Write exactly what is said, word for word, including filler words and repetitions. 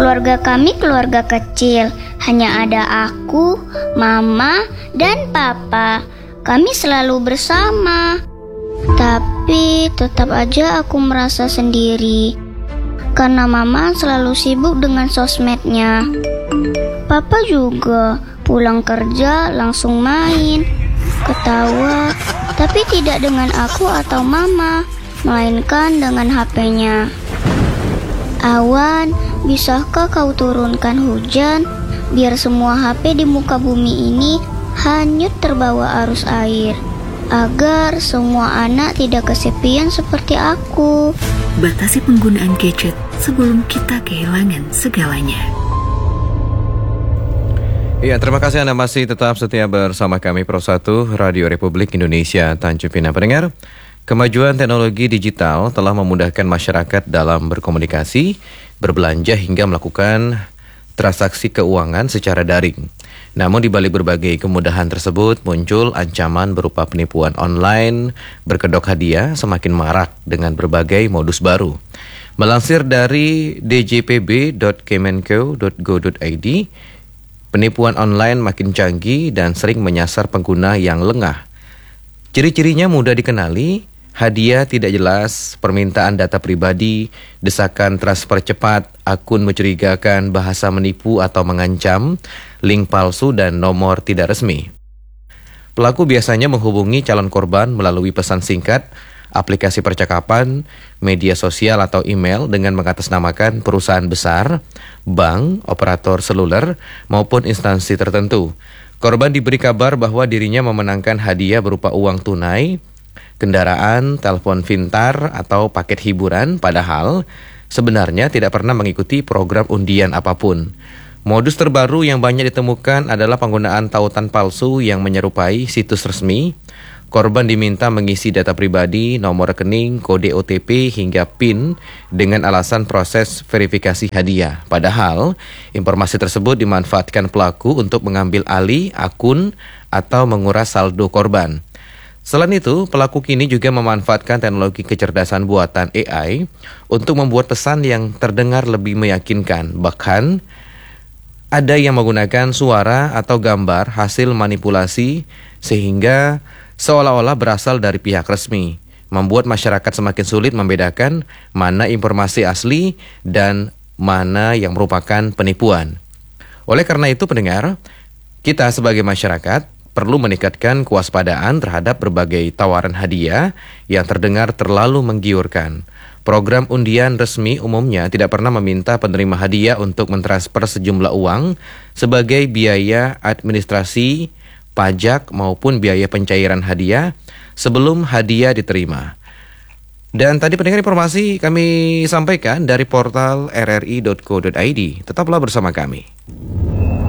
Keluarga kami keluarga kecil, hanya ada aku, mama, dan papa. Kami selalu bersama. Tapi tetap aja aku merasa sendiri, karena mama selalu sibuk dengan sosmednya. Papa juga pulang kerja langsung main, ketawa, tapi tidak dengan aku atau mama, melainkan dengan H P-nya. Awan, bisakah kau turunkan hujan biar semua H P di muka bumi ini hanyut terbawa arus air, agar semua anak tidak kesepian seperti aku. Batasi penggunaan gadget sebelum kita kehilangan segalanya. Ya, terima kasih Anda masih tetap setia bersama kami Pro satu Radio Republik Indonesia Tanjung Pinang. Pendengar, kemajuan teknologi digital telah memudahkan masyarakat dalam berkomunikasi, berbelanja hingga melakukan transaksi keuangan secara daring. Namun di balik berbagai kemudahan tersebut muncul ancaman berupa penipuan online, berkedok hadiah semakin marak dengan berbagai modus baru. Melansir dari d j p b dot kemenko dot go dot i d, penipuan online makin canggih dan sering menyasar pengguna yang lengah. Ciri-cirinya mudah dikenali, hadiah tidak jelas, permintaan data pribadi, desakan transfer cepat, akun mencurigakan, bahasa menipu atau mengancam, link palsu, dan nomor tidak resmi. Pelaku biasanya menghubungi calon korban melalui pesan singkat, aplikasi percakapan, media sosial atau email dengan mengatasnamakan perusahaan besar, bank, operator seluler, maupun instansi tertentu. Korban diberi kabar bahwa dirinya memenangkan hadiah berupa uang tunai, kendaraan, telepon pintar, atau paket hiburan, padahal sebenarnya tidak pernah mengikuti program undian apapun. Modus terbaru yang banyak ditemukan adalah penggunaan tautan palsu yang menyerupai situs resmi. Korban diminta mengisi data pribadi, nomor rekening, kode O T P, hingga PIN dengan alasan proses verifikasi hadiah. Padahal, informasi tersebut dimanfaatkan pelaku untuk mengambil alih akun atau menguras saldo korban. Selain itu, pelaku kini juga memanfaatkan teknologi kecerdasan buatan A I untuk membuat pesan yang terdengar lebih meyakinkan. Bahkan, ada yang menggunakan suara atau gambar hasil manipulasi sehingga seolah-olah berasal dari pihak resmi, membuat masyarakat semakin sulit membedakan mana informasi asli dan mana yang merupakan penipuan. Oleh karena itu, pendengar, kita sebagai masyarakat perlu meningkatkan kewaspadaan terhadap berbagai tawaran hadiah yang terdengar terlalu menggiurkan. Program undian resmi umumnya tidak pernah meminta penerima hadiah untuk mentransfer sejumlah uang sebagai biaya administrasi, pajak maupun biaya pencairan hadiah sebelum hadiah diterima. Dan tadi pendengar informasi kami sampaikan dari portal r r i dot co dot i d. Tetaplah bersama kami.